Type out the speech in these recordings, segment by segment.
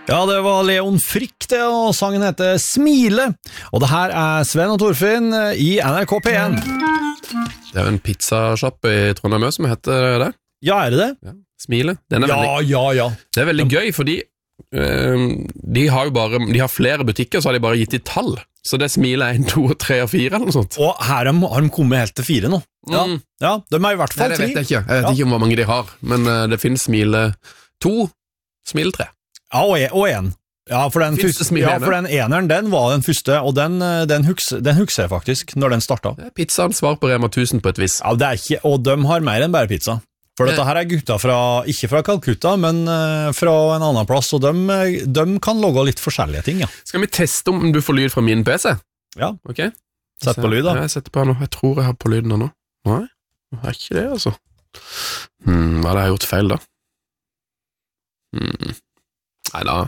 Ja, det var Leon Frick det, og sangen heter Smile. Og det her Sven og Torfinn i NRK P1. Det en pizzashoppe i Trondheim som heter det. Ja, det det? Ja. Smile. Den veldig, ja. Det veldig gøy, fordi de har flere butikker, så har de bare gitt i tall. Så det Smile 1, 2, 3 og 4 eller noe sånt. Og her har de kommet helt til 4 nå. Ja, de i hvert fall 3. Nei, det vet jeg ikke. Jeg vet ikke om hvor mange de har, men det finnes Smile 2, Smile 3. Ja, og 1. Ja, for den eneren, den var den første, og den husker jeg faktisk, når den startet. Det pizzaen svar på Rema 1000 på et vis. Ja, det ikke, og de har mer enn bare pizza. For dette her gutta ikke fra Calcutta, men fra en annen plass, og de kan logge litt forskjellige ting, ja. Skal vi teste om du får lyd fra min PC? Ja. Ok. Sett på lyd, da. Jeg setter på nå. Jeg tror jeg har på lyden nå. Nei, jeg har ikke det, altså. Hva har jeg gjort feil, da? Neida.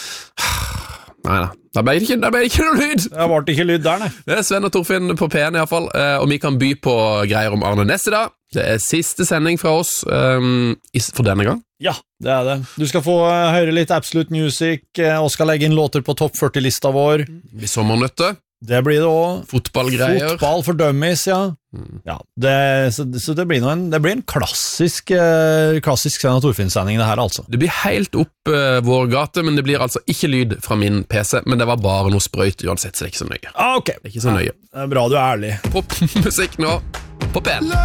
Da ble det ikke noe lyd. Det ble ikke lyd der, nei. Det Sven og Torfinn på P1 i hvert fall, og vi kan by på greier om Arne Næss i dag. Det siste sending fra oss for denne gang. Ja, det det. Du skal få høre litt Absolute Music, og skal legge inn låter på topp 40-lista vår. Vi sommernøtte. Det blir det også. Fotballgreier. Fotball for dummies, ja. Ja, så det blir en klassisk Sven og Torfinn-sending det her, altså. Det blir helt opp vår gate, men det blir altså ikke lyd fra min PC, men det var bare noe sprøyt uansett, så det ikke så nøye. Ok. Det ikke så nøye. Det bra du ærlig. Popmusikk nå på P1.